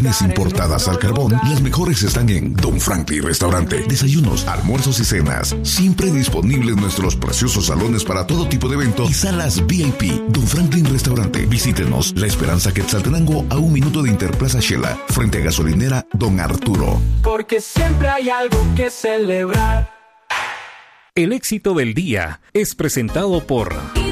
carnes importadas al carbón, las mejores están en Don Franklin Restaurante. Desayunos, almuerzos y cenas, siempre disponibles en nuestros preciosos salones para todo tipo de eventos y salas VIP. Don Franklin Restaurante. Visítenos La Esperanza Quetzaltenango, a 1 minuto de Interplaza Shela, frente a gasolinera Don Arturo. Porque siempre hay algo que celebrar. El éxito del día es presentado por